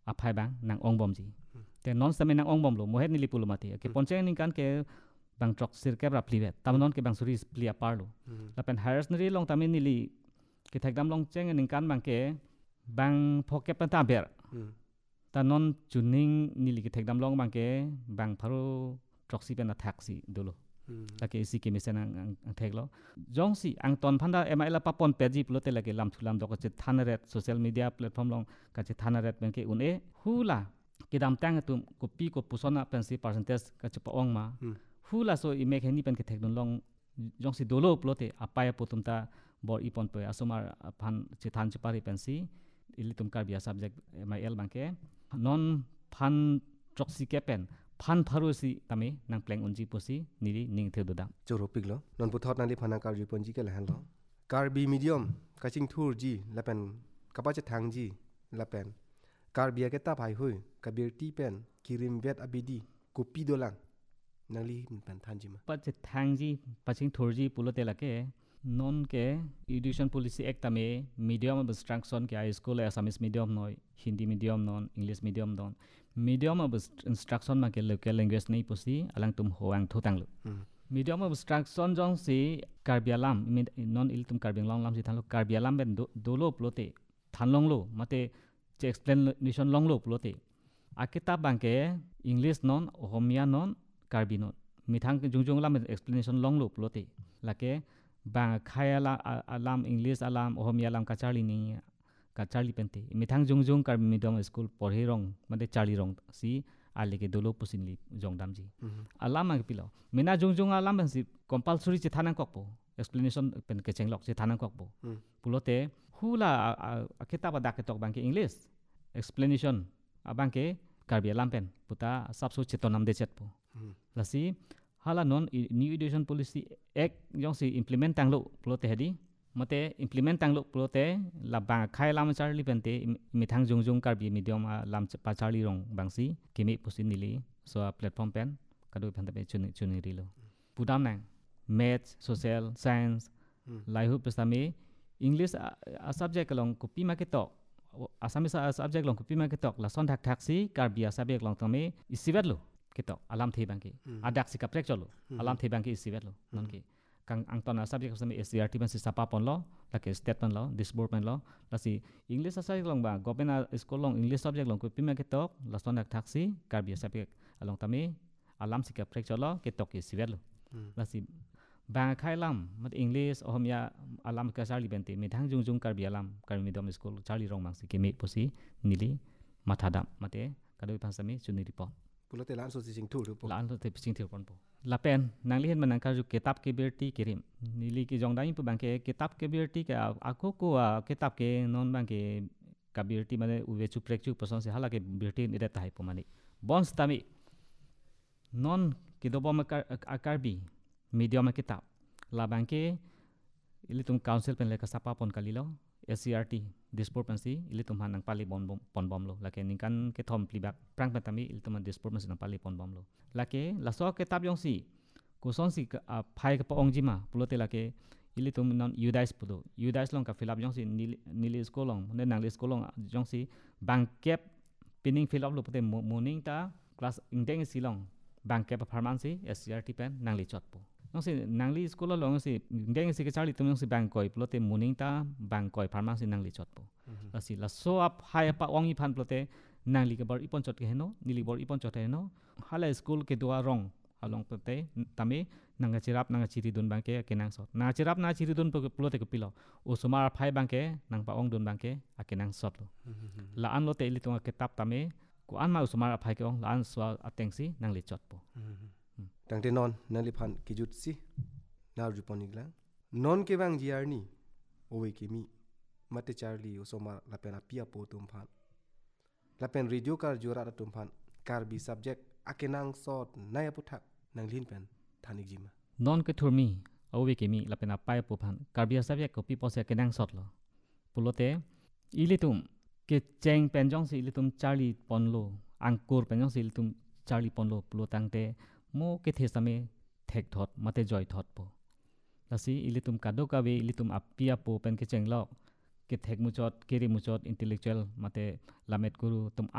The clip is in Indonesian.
aphai bang nang ong bom ji te non same nang ong bom lo mohet nili pulo mati ke poncheng ning kan ke bang trok sir ke rap livet tam non ke bang suri plia parlo lapen harris nri long tamin nili ke thekdam long cheng ning kan bang ke bang phokep ta ber ta non chuning nili ke thekdam long bang ke bang pharo trok si pen attack si dolo lake isi ke misen ang theklo jong si ang ton phanda emaila papon peji plote lake lam thulam dok che thanaret social media platform long ka che thanaret ben ke une hula kidam tang tum kopi ko pusona pensi percentage ka che paong ma hula so i make heni pen ke thekdon long jong si dolo plote apaya putumta bor ipon pe asomar phan che than che pari pensi ilitum kar bia subject mil bangke non phan troksi kepen phan pharusi tame nang pleng unji posi niri ning theduda choro piglo non puthot nali phana kar ji ponji ke lahan lo kar bi medium kaching thur ji lapen kapa che thang ji lapen kar bia ke ta bhai hui kabir ti pen kirim vet abidi kopi dolang nali pen than ji ma pa che thang ji paching thurji pulote lake non ke education policy act tame medium of instruction ke high school assamese medium noi hindi medium non english medium non medium of instruction ma ke local language nei posi alang tum hoang thotang lo medium of instruction jong si karbialam non iltum karbiang long lam si thanlo karbialam ben dolo plote thanlong lo mate che explanation long lo plote akita bangke english non ohomia non karbi non mithang jungjung lam explanation long lo plote lake bang khayala alam english alam ohomia alam kachali ni kachali pente mithang jungjung kar medium school porhi rong mate chali rong si alike dolo pusinli jongdam ji alam ang pilo mina jungjung alam ben si compulsory che thanang kokpo explanation pen ke chenglok che thanang kokpo pulote hula akita ba daketok bangke english explanation abangke karbi alam pen puta sabsu chetonam de chetpo lasi hala non new education policy act jong si implement tanglo plote hedi mate implement tanglo plote la bang khai lam charli pente mithang jungjung karbi medium lam pa charli rong bangsi kimi pusin nili so platform pen kadu phanta pe chuni rilo pudam nang math social science livelihood pesame english a subject long kopi ma ke tok assamese subject long kopi ma ke tok la son thak thak si karbi subject long tame isibet lo ketok alam the bangki adak si kaprek cholo alam the bangki isibet lo nonki kang angtona subject sami SCRT ban si sapa pon lo lake statement lo disbursement lo lasi english subject long ba gopena school long english subject long ko pima ketok la son dak taxi karbi subject along tami alam si kaprek cholo ketok isibet lo lasi ba khai lam mat english ohmia alam ka charli bente midhang jungjung karbi alam karmi dom school charli rong mang si kemi posi nili mathadam mate kadoi phasami chuni report pulote lan so sing thur po lan so te sing thur pon po lapen nangli hen manang kar ju kitab ke berti kirim nili ki jongdai pu bangke kitab ke berti ke ako ko kitab ke non bangke ka berti mane uwe chu prek chu person se hala ke berti ni deta hai po mani bons tami non ki dobo ma akarbi medium kitab la bangke ili tum council pen le ka sapa pon kalilo SCRT disport pensi ili tum hanang pali pon bom lo lake ningkan ke thom plibak prang patami ili tum disport pensi nang pali pon bom lo lake laso ke tab yong si kuson si phai ka paong jima pulote lake ili tum non udais pudo udais long ka fill up yong si nili school long ne nang school long yong si bang kep pinning fill up lo pute morning ta class ingdeng silong bang kep performance SCRT pen nang li chot po nong si nangli school lo long si deng si ke charli tum si bang koi plote morning ta bang koi pharmacy nangli chot po la si la so up hai pa ong i phan plote nangli ke bor ipon chot ke heno nili bor ipon chot heno hala school ke dua rong halong plote tame nanga chirap nanga chiri dun bang ke kenang sot na chirap na chiri dun plote ke pilo o sumar phai bang ke nang pa ong dun bang ke akenang sot lo la an lo te ili tung ke tap tame ko an ma sumar phai ke ong la an so ateng si nangli chot po tangte non nali phan kijut si na ruponigla non ke bang jiarni owe kimi mate charli osoma lapen apia po tum phan lapen radio kar jora tum phan kar bi subject akenang sot naya puthak nang lin pen thanik jima non ke thurmi owe kimi lapen apai po phan kar bi subject ko pi pose akenang sot lo pulote ilitum ke cheng penjong si ilitum charli ponlo angkur penjong si ilitum charli ponlo pulotangte mo ke thesame thek thot mate joy thot po lasi ilitum kado kawe ilitum apia po pen ke chenglok ke thek muchot keri muchot intellectual mate lamet guru tum